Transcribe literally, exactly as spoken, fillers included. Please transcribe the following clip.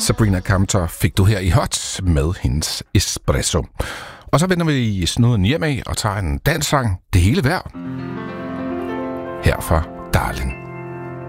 Sabrina Carpenter fik du her i Hot med hendes Espresso. Og så vender vi i snuden hjem af og tager en danssang, det hele værd. Her fra Darling.